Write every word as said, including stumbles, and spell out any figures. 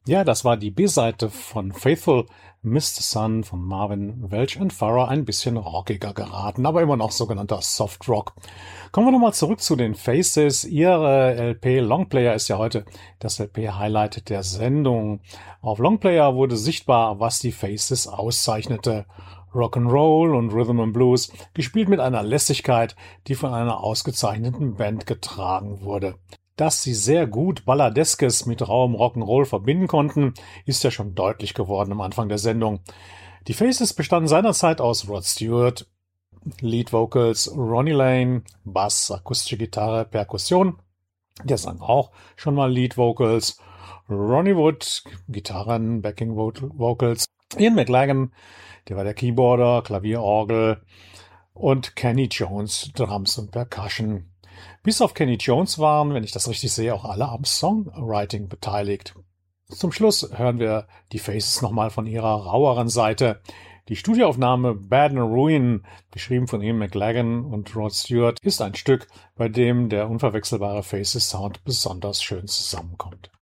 Ja, das war die B-Seite von Faithful, Mister Sun von Marvin Welch und Farah, ein bisschen rockiger geraten, aber immer noch sogenannter Soft Rock. Kommen wir nochmal zurück zu den Faces. Ihre L P Longplayer ist ja heute das L P-Highlight der Sendung. Auf Longplayer wurde sichtbar, was die Faces auszeichnete. Rock'n'Roll und Rhythm and Blues, gespielt mit einer Lässigkeit, die von einer ausgezeichneten Band getragen wurde. Dass sie sehr gut Balladeskes mit rauem Rock'n'Roll verbinden konnten, ist ja schon deutlich geworden am Anfang der Sendung. Die Faces bestanden seinerzeit aus Rod Stewart, Lead Vocals, Ronnie Lane, Bass, akustische Gitarre, Perkussion. Der sang auch schon mal Lead Vocals. Ronnie Wood, Gitarren, Backing Vocals. Ian McLagan, der war der Keyboarder, Klavier, Orgel. Und Kenny Jones, Drums und Percussion. Bis auf Kenny Jones waren, wenn ich das richtig sehe, auch alle am Songwriting beteiligt. Zum Schluss hören wir die Faces nochmal von ihrer raueren Seite. Die Studioaufnahme Bad and Ruin, geschrieben von Ian McLagan und Rod Stewart, ist ein Stück, bei dem der unverwechselbare Faces Sound besonders schön zusammenkommt.